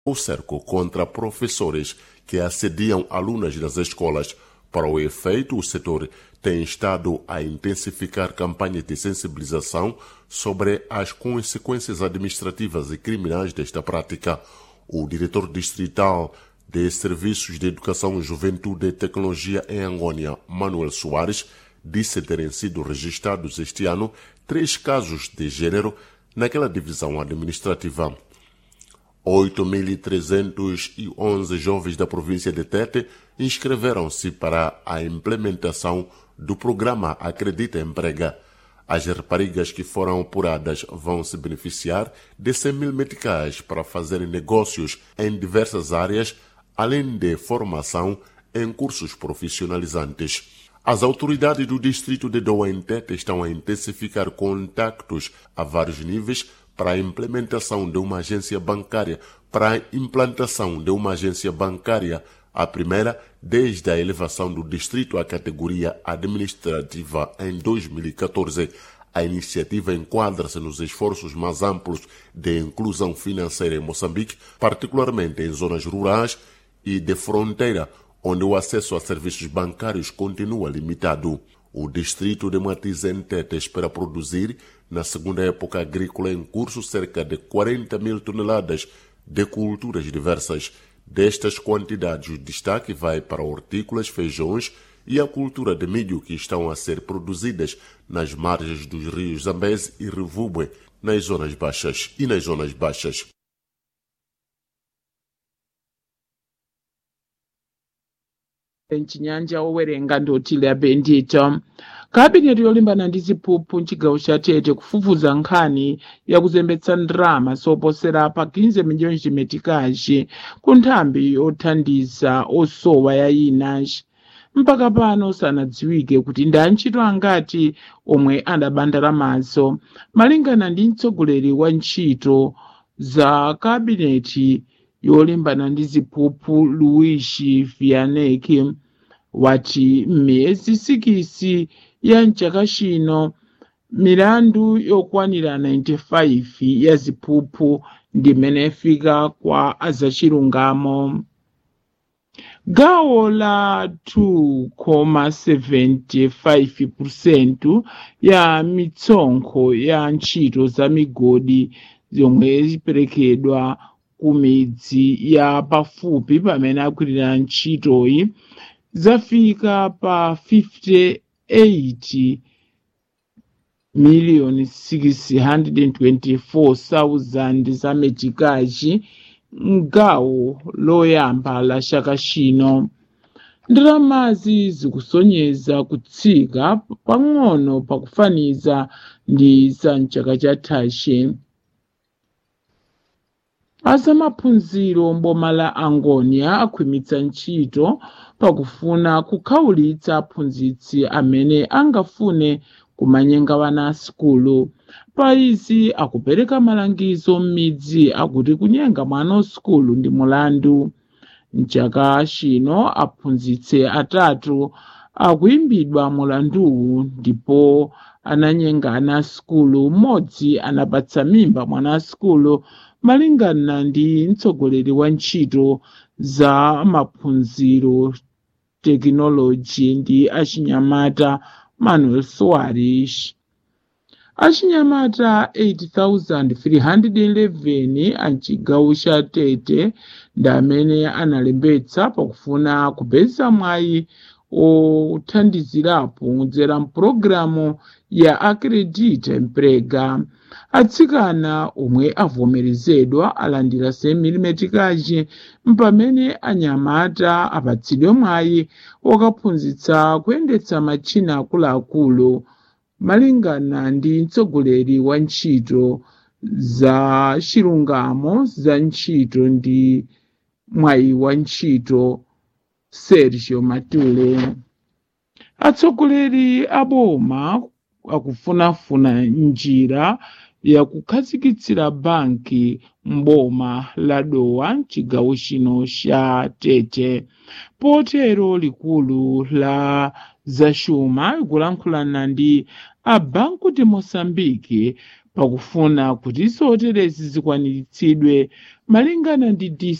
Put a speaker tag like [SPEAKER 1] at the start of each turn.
[SPEAKER 1] o cerco contra professores que assediam alunas das escolas. Para o efeito, o setor tem estado a intensificar campanhas de sensibilização sobre as consequências administrativas e criminais desta prática. O diretor distrital de Serviços de Educação, Juventude e Tecnologia em Angônia, Manuel Soares, disse terem sido registrados este ano 3 casos de gênero naquela divisão administrativa. 8.311 jovens da província de Tete inscreveram-se para a implementação do programa Acredita Emprega. As raparigas que foram apuradas vão se beneficiar de 100.000 meticais para fazerem negócios em diversas áreas, além de formação em cursos profissionalizantes. As autoridades do distrito de Doa em Tete estão a intensificar contactos a vários níveis para a implantação de uma agência bancária, a primeira desde a elevação do distrito à categoria administrativa em 2014. A iniciativa enquadra-se nos esforços mais amplos de inclusão financeira em Moçambique, particularmente em zonas rurais e de fronteira, onde o acesso a serviços bancários continua limitado. O distrito de Matiz em Tete espera produzir, na segunda época agrícola em curso, cerca de 40.000 toneladas de culturas diversas. Destas quantidades, o destaque vai para hortícolas, feijões e a cultura de milho, que estão a ser produzidas nas margens dos rios Zambeze e Rivubwe, nas zonas baixas.
[SPEAKER 2] Chinyanja owerenga ndotile abendito kabineti yolimbana ndi ziphuphu mchigawo cha Tete kufufuza nkhani yakuzembetsa ndrama zoposera pa 15 miliyoni chimetikaci ku nthambi yothandiza osowa ya inaci. Mpaka pano sanadziwike kuti ndi antchito angati omwe adabandaramazo. Malingana ndi mtsogoleri wa ntchito za kabineti yolimbana ndi ziphuphu Luis Vianeki, wati m'miyezi 6 ya mchaka chino milandu yokwanira 95 ya ziphuphu ndimene ifika kwa azachilungamo. Gawo la 2,75% ya mitsonkho ya ntchito za migodi zomwe ziperekedwa ku midzi ya pafupi pamene agwirira ntchitoyi zafika pa 58,624,000 za metikaci m'gawo loyamba la chaka chino. Ndalamazi zikusonyeza kutsika pang'ono pakufaniza ndi za mchaka chathachi. Azamaphunziro mboma la Angônia akhwimitsa ntchito pakufuna kukhawulitsa aphunzitsi amene angafune kumanyenga wana asukulu. Paizi akupereka malangizo m'midzi akuti kunyenga mwana wasukulu ndi mulandu. Mchaka chino aphunzitsi atatu akuimbidwa mulanduwu ndipo ananyenga ana asukulu. Mmodzi anapatsa mimba mwana asukulu, malingana ndi mtsogoleri wa ntchito za maphunziro, tekinoloji ndi achinyamata Manuel Soares. Achinyamata 8,311 amchigawo cha Tete ndi amene analembetsa pakufuna kupeza mwayi othandizirapo kudzera mpulogalamu ya Acredita Emprega. Atsikana omwe avomerezedwa alandira 100.000 metikaci, mpamene anyamata apatsidwe mwayi okaphunzitsa kuyendetsa machina akuluakulu. Malingana ndi mtsogoleri wa ntchito za chilungamo za ntchito ndi mwayi wa ntchito Sergio Matule, atsogoleri aboma akufunafuna njira yakukhazikitsira banki m'boma la Dowa mchigawo chino cha Tete. Potero likulu la zachuma ikulankhulana ndi a Banco de Moçambique pakufuna kuti zoterezi zikwaniritsidwe malingana ndi